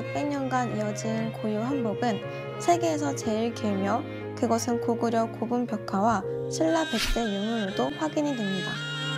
600년 년간 이어진 고유 한복은 세계에서 제일 길며 그것은 고구려 고분 벽화와 신라 백제 유물로도 확인이 됩니다.